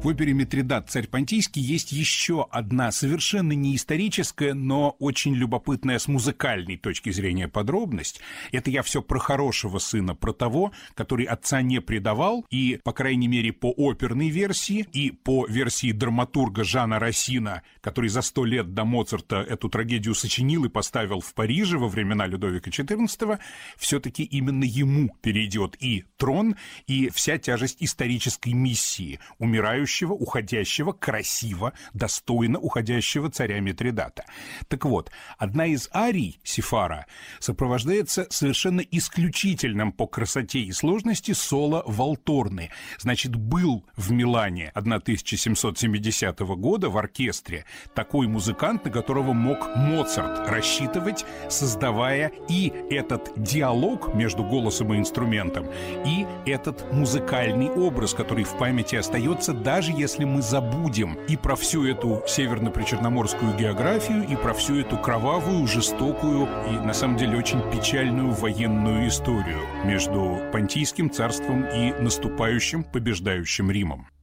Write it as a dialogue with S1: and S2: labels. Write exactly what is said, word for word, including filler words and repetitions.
S1: В опере «Митридат. Царь Понтийский» есть еще одна совершенно не историческая, но очень любопытная с музыкальной точки зрения подробность. Это я все про хорошего сына, про того, который отца не предавал, и, по крайней мере, по оперной версии, и по версии драматурга Жана Рассина, который за сто лет до Моцарта эту трагедию сочинил и поставил в Париже во времена Людовика четырнадцатого, все-таки именно ему перейдет и трон, и вся тяжесть исторической миссии умирающего, уходящего, красиво, достойно уходящего царя Митридата. Так вот, одна из арий Сифара сопровождается совершенно исключительным по красоте и сложности соло валторны. Значит, был в Милане тысяча семьсот семидесятого года в оркестре такой музыкант, на которого мог Моцарт рассчитывать, создавая и этот диалог между голосом и инструментом, и этот музыкальный образ, который в памяти остается, даже если мы забудем и про всю эту северно-причерноморскую географию, и про всю эту кровавую, жестокую и, на самом деле, очень печальную военную историю между Понтийским царством и наступающим, побеждающим Римом.